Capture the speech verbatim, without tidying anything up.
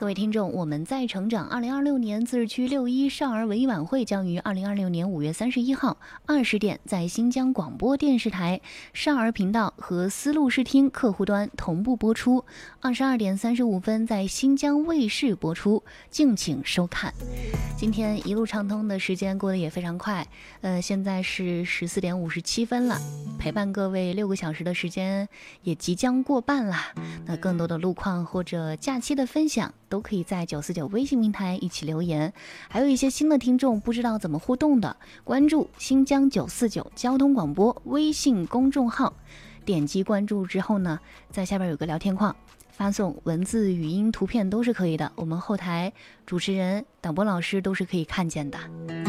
各位听众，我们在成长二零二六年自治区六一少儿文艺晚会将于二零二六年五月三十一号二十点在新疆广播电视台少儿频道和丝路视听客户端同步播出，二十二点三十五分在新疆卫视播出，敬请收看。今天一路畅通的时间过得也非常快，呃，现在是十四点五十七分了，陪伴各位六个小时的时间也即将过半了。那更多的路况或者假期的分享都可以在九四九微信平台一起留言，还有一些新的听众不知道怎么互动的，关注新疆九四九交通广播微信公众号，点击关注之后呢，在下边有个聊天框，发送文字、语音、图片都是可以的，我们后台主持人、导播老师都是可以看见的。